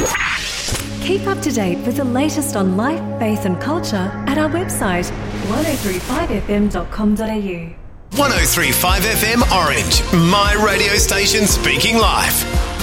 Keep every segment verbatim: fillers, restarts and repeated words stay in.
Keep up to date with the latest on life, faith and culture at our website one oh three five f m dot com dot a u. one oh three point five F M Orange, my radio station speaking life.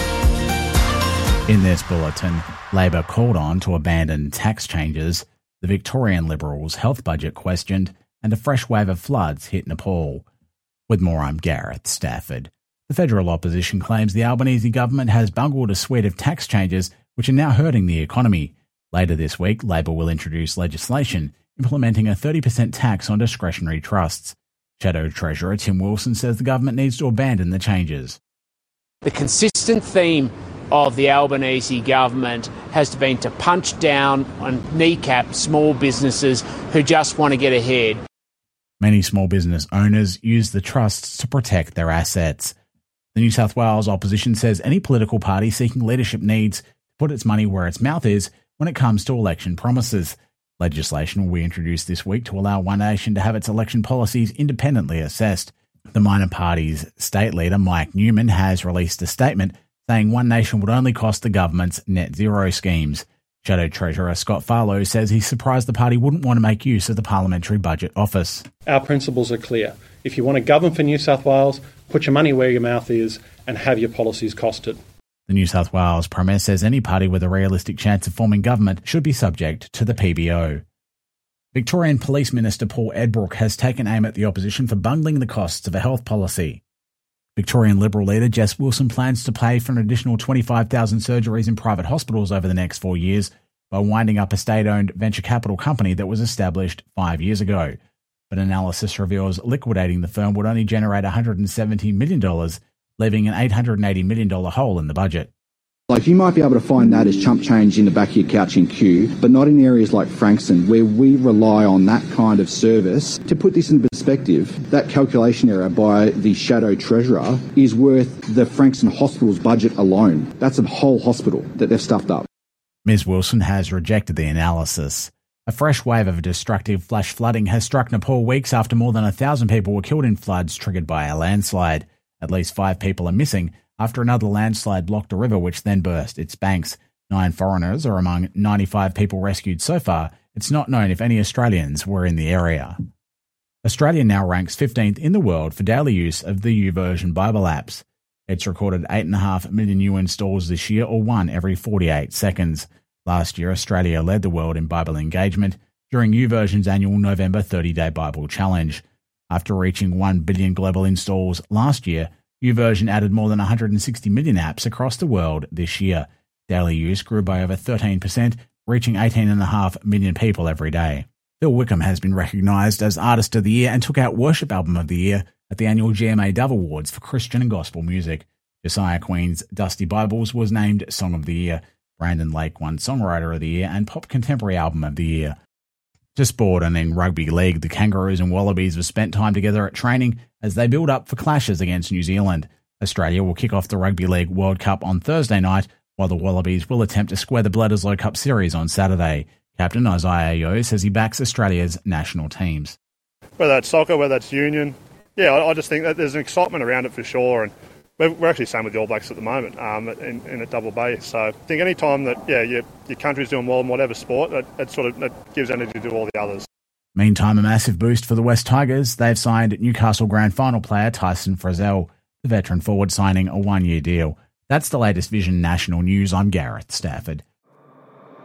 In this bulletin, Labor called on to abandon tax changes, the Victorian Liberals' health budget questioned, and a fresh wave of floods hit Nepal. With more, I'm Gareth Stafford. The federal opposition claims the Albanese government has bungled a suite of tax changes which are now hurting the economy. Later this week, Labor will introduce legislation implementing a thirty percent tax on discretionary trusts. Shadow Treasurer Tim Wilson says the government needs to abandon the changes. The consistent theme of the Albanese government has been to punch down and kneecap small businesses who just want to get ahead. Many small business owners use the trusts to protect their assets. The New South Wales opposition says any political party seeking leadership needs to put its money where its mouth is when it comes to election promises. Legislation will be introduced this week to allow One Nation to have its election policies independently assessed. The minor party's state leader, Mike Newman, has released a statement saying One Nation would only cost the government's net zero schemes. Shadow Treasurer Scott Farlow says he's surprised the party wouldn't want to make use of the Parliamentary Budget Office. Our principles are clear. If you want to govern for New South Wales, put your money where your mouth is and have your policies costed. The New South Wales Premier says any party with a realistic chance of forming government should be subject to the P B O. Victorian Police Minister Paul Edbrook has taken aim at the opposition for bungling the costs of a health policy. Victorian Liberal leader Jess Wilson plans to pay for an additional twenty-five thousand surgeries in private hospitals over the next four years by winding up a state-owned venture capital company that was established five years ago. But analysis reveals liquidating the firm would only generate one hundred seventy million dollars, leaving an eight hundred eighty million dollars hole in the budget. Like, you might be able to find that as chump change in the back of your couch in Kew, but not in areas like Frankston, where we rely on that kind of service. To put this in perspective, that calculation error by the Shadow Treasurer is worth the Frankston Hospital's budget alone. That's a whole hospital that they've stuffed up. Miz Wilson has rejected the analysis. A fresh wave of destructive flash flooding has struck Nepal weeks after more than a thousand people were killed in floods triggered by a landslide. At least five people are missing after another landslide blocked a river which then burst its banks. Nine foreigners are among ninety-five people rescued so far. It's not known if any Australians were in the area. Australia now ranks fifteenth in the world for daily use of the YouVersion Bible apps. It's recorded eight point five million new installs this year, or one every forty-eight seconds. Last year, Australia led the world in Bible engagement during YouVersion's annual November thirty-day Bible Challenge. After reaching one billion global installs last year, YouVersion added more than one hundred sixty million apps across the world this year. Daily use grew by over thirteen percent, reaching eighteen point five million people every day. Phil Wickham has been recognised as Artist of the Year and took out Worship Album of the Year at the annual G M A Dove Awards for Christian and Gospel Music. Josiah Queen's Dusty Bibles was named Song of the Year. Brandon Lake won Songwriter of the Year and Pop Contemporary Album of the Year. To sport, and in rugby league, the Kangaroos and Wallabies have spent time together at training as they build up for clashes against New Zealand. Australia will kick off the Rugby League World Cup on Thursday night, while the Wallabies will attempt to square the Bledisloe Cup Series on Saturday. Captain Isaiah Yeo says he backs Australia's national teams. Whether that's soccer, whether that's union, yeah, I, I just think that there's an excitement around it for sure, and we're, we're actually same with the All Blacks at the moment um, in, in a double base. So I think any time that yeah your, your country's doing well in whatever sport, that, that sort of that gives energy to all the others. Meantime, a massive boost for the West Tigers. They've signed Newcastle Grand Final player Tyson Frizell, the veteran forward signing a one-year deal. That's the latest Vision National News. I'm Gareth Stafford.